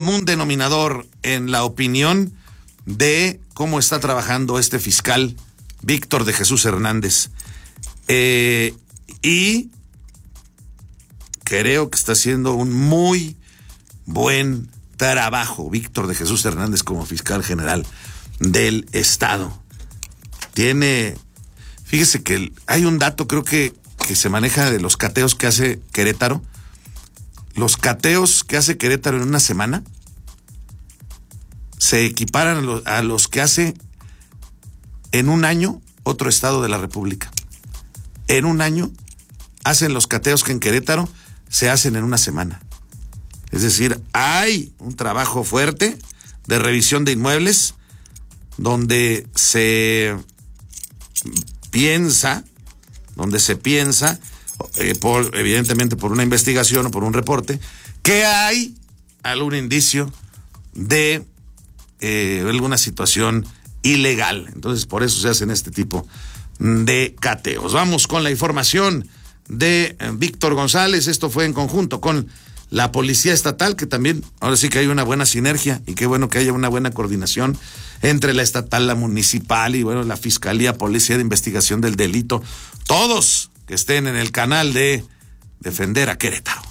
común denominador en la opinión de cómo está trabajando este fiscal Víctor de Jesús Hernández. Y creo que está haciendo un muy buen trabajo Víctor de Jesús Hernández como fiscal general del estado. Fíjese que hay un dato, creo que se maneja de los cateos que hace Querétaro. Los cateos que hace Querétaro en una semana se equiparan a los que hace en un año otro estado de la República. En un año hacen los cateos que en Querétaro se hacen en una semana. Es decir, hay un trabajo fuerte de revisión de inmuebles donde se piensa, evidentemente por una investigación o por un reporte, que hay algún indicio de alguna situación ilegal. Entonces, por eso se hacen este tipo de cateos. Vamos con la información de Víctor González. Esto fue en conjunto con la Policía Estatal, que también, ahora sí que hay una buena sinergia, y qué bueno que haya una buena coordinación entre la estatal, la municipal y bueno, la Fiscalía, Policía de Investigación del Delito, todos que estén en el canal de Defender a Querétaro.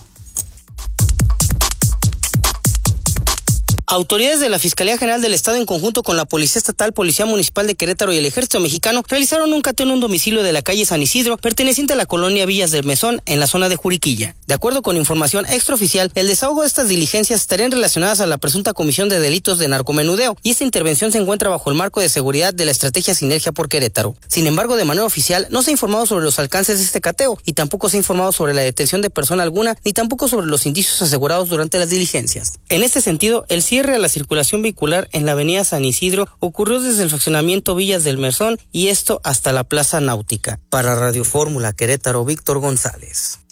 Autoridades de la Fiscalía General del Estado, en conjunto con la Policía Estatal, Policía Municipal de Querétaro y el Ejército Mexicano, realizaron un cateo en un domicilio de la calle San Isidro, perteneciente a la colonia Villas del Mesón, en la zona de Juriquilla. De acuerdo con información extraoficial, el desahogo de estas diligencias estarían relacionadas a la presunta comisión de delitos de narcomenudeo, y esta intervención se encuentra bajo el marco de seguridad de la estrategia Sinergia por Querétaro. Sin embargo, de manera oficial, no se ha informado sobre los alcances de este cateo, y tampoco se ha informado sobre la detención de persona alguna, ni tampoco sobre los indicios asegurados durante las diligencias. En este sentido, el cierre a la circulación vehicular en la avenida San Isidro ocurrió desde el fraccionamiento Villas del Mesón y esto hasta la Plaza Náutica. Para Radio Fórmula Querétaro, Víctor González.